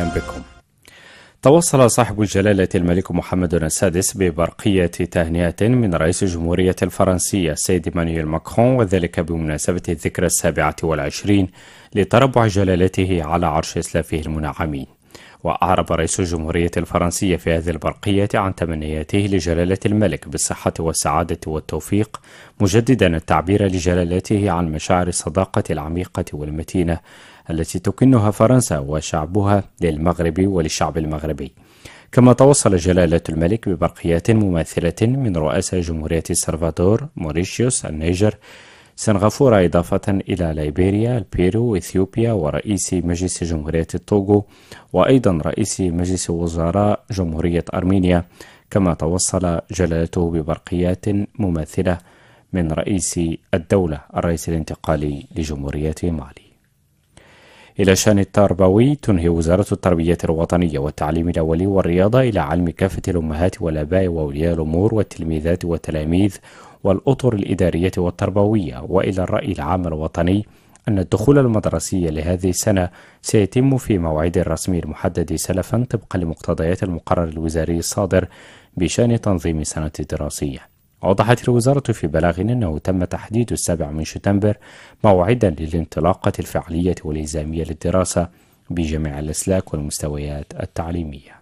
بكم. توصل صاحب الجلالة الملك محمد السادس ببرقية تهنئة من رئيس الجمهورية الفرنسية السيد إيمانويل ماكرون، وذلك بمناسبة الذكرى 27 لتربع جلالته على عرش إسلافه المنعمين. وأعرب رئيس الجمهورية الفرنسية في هذه البرقية عن تمنياته لجلالة الملك بالصحة والسعادة والتوفيق، مجددا التعبير لجلالته عن مشاعر الصداقة العميقة والمتينة التي تكنها فرنسا وشعبها للمغرب وللشعب المغربي. كما توصل جلالة الملك ببرقيات مماثلة من رؤساء جمهورية السلفادور، موريشيوس، النيجر، سنغافورة، إضافة إلى ليبيريا، البيرو، إثيوبيا، ورئيس مجلس جمهورية التوغو، وأيضا رئيس مجلس وزراء جمهورية أرمينيا. كما توصل جلالته ببرقيات مماثلة من رئيس الدولة الرئيس الانتقالي لجمهورية مالي. إلى شأن التربوي، تنهي وزارة التربية الوطنية والتعليم الأولي والرياضة إلى علم كافة الأمهات والآباء وأولياء الأمور والتلميذات والتلاميذ والأطر الإدارية والتربوية وإلى الرأي العام الوطني أن الدخول المدرسي لهذه السنة سيتم في موعد الرسمي المحدد سلفا طبقا لمقتضيات المقرر الوزاري الصادر بشأن تنظيم السنة الدراسية. أوضحت الوزارة في بلاغ أنه تم تحديد 7 شتنبر موعدا للانطلاقة الفعلية والإلزامية للدراسة بجميع الأسلاك والمستويات التعليمية.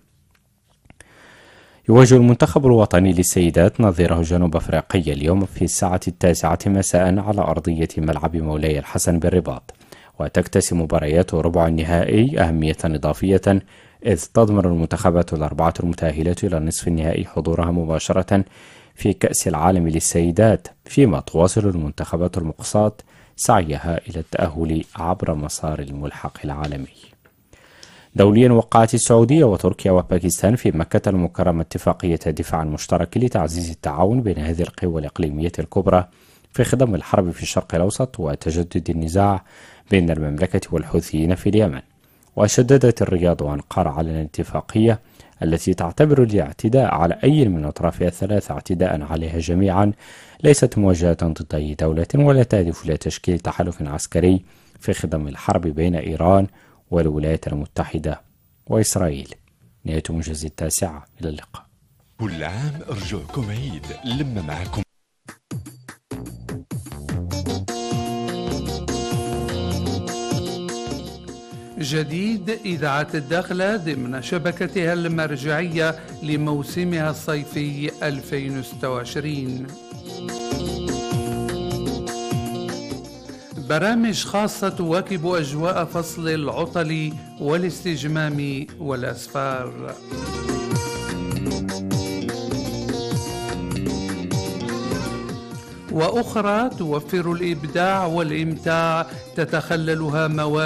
يواجه المنتخب الوطني للسيدات نظيره جنوب أفريقيا اليوم في الساعة 9 مساء على أرضية ملعب مولاي الحسن بالرباط، وتكتسي مباريات ربع النهائي أهمية إضافية، إذ تضمن المنتخبات الأربعة المتأهلة إلى النصف النهائي حضورها مباشرة في كأس العالم للسيدات، فيما تواصل المنتخبات المقصاة سعيها إلى التأهل عبر مسار الملحق العالمي. دوليا، وقعت السعودية وتركيا وباكستان في مكة المكرمة اتفاقية دفاع مشترك لتعزيز التعاون بين هذه القوى الإقليمية الكبرى في خضم الحرب في الشرق الأوسط وتجدد النزاع بين المملكة والحوثيين في اليمن. وشددت الرياض وأنقرة على الاتفاقية التي تعتبر الاعتداء على أي من أطرافها الثلاثة اعتداء عليها جميعا، ليست موجهة ضد أي دولة ولا تهدف إلى تشكيل تحالف عسكري في خضم الحرب بين إيران والولايات المتحدة وإسرائيل. نهاية موجز 9. إلى اللقاء. كل عام رجوعكم عيد، لما معكم جديد إذاعة الداخلة ضمن شبكتها المرجعية لموسمها الصيفي 2026. برامج خاصة تواكب أجواء فصل العطل والاستجمام والأسفار. وأخرى توفر الإبداع والإمتاع تتخللها مواد